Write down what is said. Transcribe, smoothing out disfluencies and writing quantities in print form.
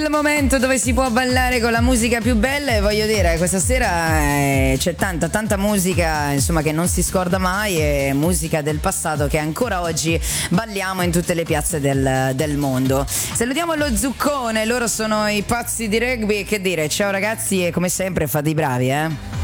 quel momento dove si può ballare con la musica più bella e voglio dire, questa sera c'è tanta musica, insomma, che non si scorda mai, e musica del passato che ancora oggi balliamo in tutte le piazze del mondo. Salutiamo lo Zuccone, loro sono i Pazzi di Rugby. Che dire, ciao ragazzi, e come sempre fate i bravi,